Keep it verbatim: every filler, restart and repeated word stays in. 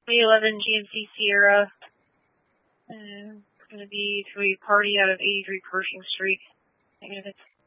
three eleven G M C Sierra. Uh, going to be to a party out of eighty-three Pershing Street. Negative.